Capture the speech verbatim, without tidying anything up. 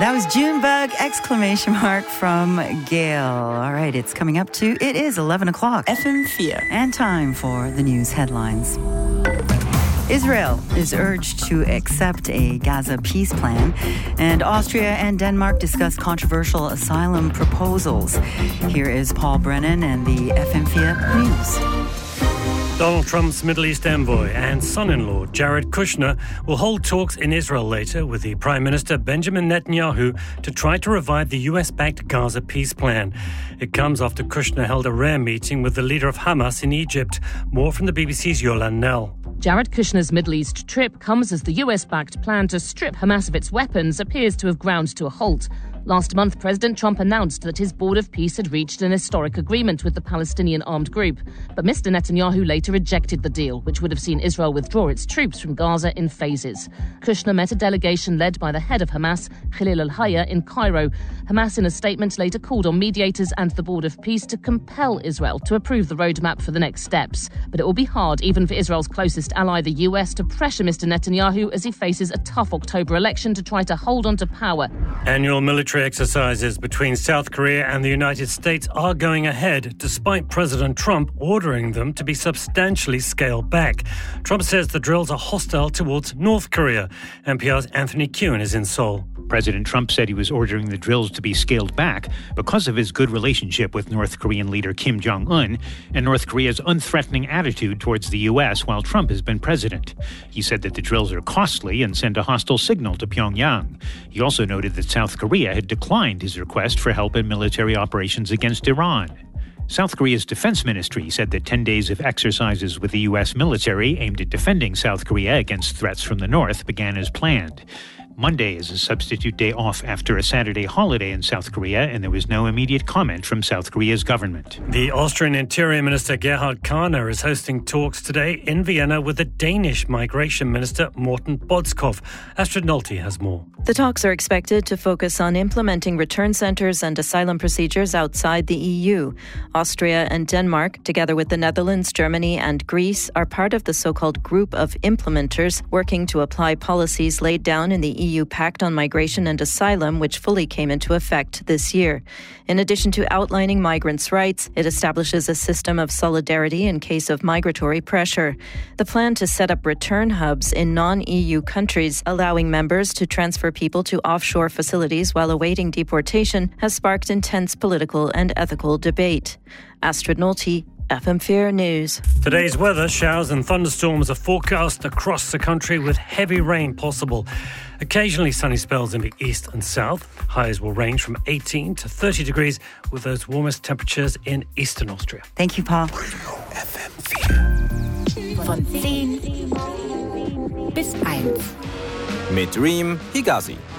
That was Junebug, exclamation mark from Gail. All right, it's coming up to, it is eleven o'clock. F M four. And time for the news headlines. Israel is urged to accept a Gaza peace plan, and Austria and Denmark discuss controversial asylum proposals. Here is Paul Brennan and the F M four News. Donald Trump's Middle East envoy and son-in-law, Jared Kushner, will hold talks in Israel later with the Prime Minister Benjamin Netanyahu to try to revive the U S-backed Gaza peace plan. It comes after Kushner held a rare meeting with the leader of Hamas in Egypt. More from the B B C's Yolande Knell. Jared Kushner's Middle East trip comes as the U S-backed plan to strip Hamas of its weapons appears to have ground to a halt. Last month, President Trump announced that his Board of Peace had reached an historic agreement with the Palestinian armed group. But Mister Netanyahu later rejected the deal, which would have seen Israel withdraw its troops from Gaza in phases. Kushner met a delegation led by the head of Hamas, Khalil al-Hayya, in Cairo. Hamas, in a statement, later called on mediators and the Board of Peace to compel Israel to approve the roadmap for the next steps. But it will be hard, even for Israel's closest ally, the U S, to pressure Mister Netanyahu as he faces a tough October election to try to hold on to power. Annual military exercises between South Korea and the United States are going ahead, despite President Trump ordering them to be substantially scaled back. Trump says the drills are hostile towards North Korea. N P R's Anthony Kuhn is in Seoul. President Trump said he was ordering the drills to be scaled back because of his good relationship with North Korean leader Kim Jong-un and North Korea's unthreatening attitude towards the U S while Trump has been president. He said that the drills are costly and send a hostile signal to Pyongyang. He also noted that South Korea had declined his request for help in military operations against Iran. South Korea's defense ministry said that ten days of exercises with the U S military aimed at defending South Korea against threats from the north began as planned. Monday is a substitute day off after a Saturday holiday in South Korea, and there was no immediate comment from South Korea's government. The Austrian Interior Minister Gerhard Kahner is hosting talks today in Vienna with the Danish Migration Minister Morten Bodskov. Astrid Nolte has more. The talks are expected to focus on implementing return centres and asylum procedures outside the E U. Austria and Denmark, together with the Netherlands, Germany and Greece, are part of the so-called group of implementers working to apply policies laid down in the E U Pact on Migration and Asylum, which fully came into effect this year. In addition to outlining migrants' rights, it establishes a system of solidarity in case of migratory pressure. The plan to set up return hubs in non-E U countries, allowing members to transfer people to offshore facilities while awaiting deportation, has sparked intense political and ethical debate. Astrid Nolte, F M four News. Today's weather: showers and thunderstorms are forecast across the country with heavy rain possible. Occasionally sunny spells in the east and south. Highs will range from eighteen to thirty degrees with those warmest temperatures in eastern Austria. Thank you, Paul. F M four. Von zehn bis eins. Mit Reem Higazi.